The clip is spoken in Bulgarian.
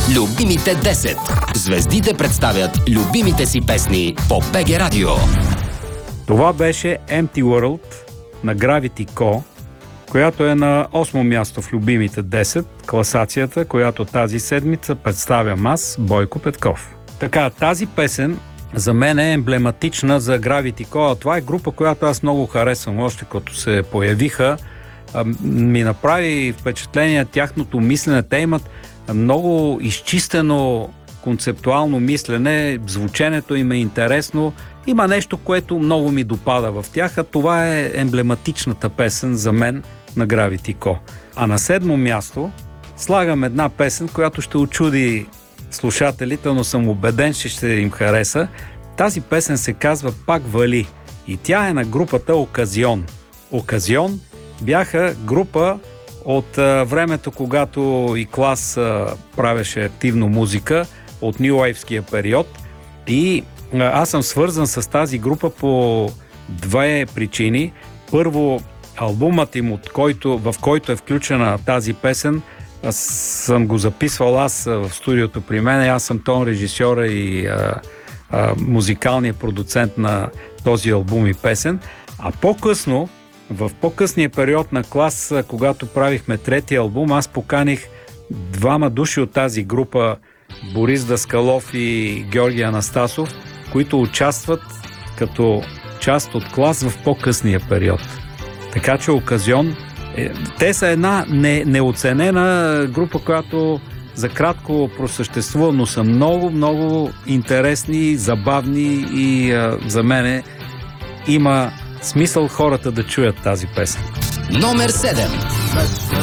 Любимите 10. Звездите представят любимите си песни по БГ Радио. Това беше Empty World на Gravity Co., която е на 8-о място в любимите 10, класацията, която тази седмица представям аз, Бойко Петков. Така, тази песен за мен е емблематична за Gravity Co. Това е група, която аз много харесвам. Още като се появиха, ми направи впечатление тяхното мислене. Те имат много изчистено концептуално мислене, звученето им е интересно. Има нещо, което много ми допада в тях, а това е емблематичната песен за мен на Gravity Co. А на 7-мо място слагам една песен, която ще очуди слушателите, но съм убеден, че ще им хареса. Тази песен се казва "Пак вали" и тя е на групата Оказион. Оказион бяха група от времето, когато и Клас правеше активно музика, от New Wave-ския период, и аз съм свързан с тази група по две причини. Първо, албумът им, в който е включена тази песен, аз съм го записвал аз в студиото при мен. Аз съм тон режисьора и музикалният продуцент на този албум и песен. А по-късно, в по-късния период на Клас, когато правихме третия албум, аз поканих двама души от тази група, Борис Даскалов и Георги Анастасов, които участват като част от Клас в по-късния период. Така че Оказион, те са една неоценена група, която за кратко просъществува, но са много, много интересни, забавни и за мене има смисъл хората да чуят тази песен. Номер 7.